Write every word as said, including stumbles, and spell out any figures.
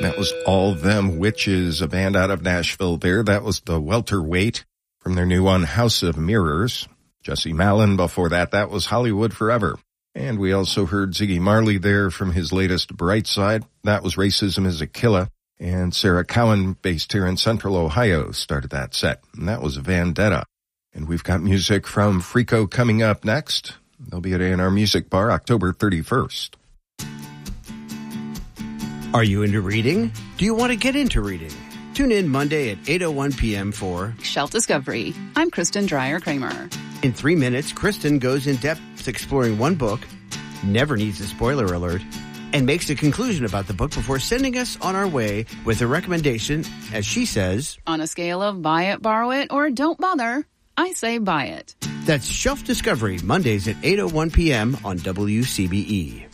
That was All Them Witches, a band out of Nashville there. That was the Welterweight from their new one, House of Mirrors. Jesse Malin before that, that was Hollywood Forever. And we also heard Ziggy Marley there from his latest Bright Side. That was Racism is a Killer. And Sarah Cowan, based here in Central Ohio, started that set. And that was Vendetta. And we've got music from Freako coming up next. They'll be at A and R Music Bar October thirty-first. Are you into reading? Do you want to get into reading? Tune in Monday at eight oh one p.m. for Shelf Discovery. I'm Kristen Dreyer-Kramer. In three minutes, Kristen goes in depth exploring one book, never needs a spoiler alert, and makes a conclusion about the book before sending us on our way with a recommendation, as she says, on a scale of buy it, borrow it, or don't bother, I say buy it. That's Shelf Discovery, Mondays at eight oh one p.m. on W C B E.